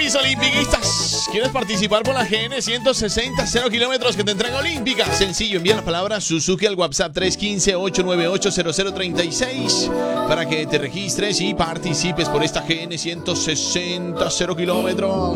mis olimpiquistas. ¿Quieres participar por la GN 160 0 kilómetros que te entrega Olímpica? Sencillo, envía la palabra Suzuki al WhatsApp 315-898-0036 para que te registres y participes por esta GN 160 0 kilómetros.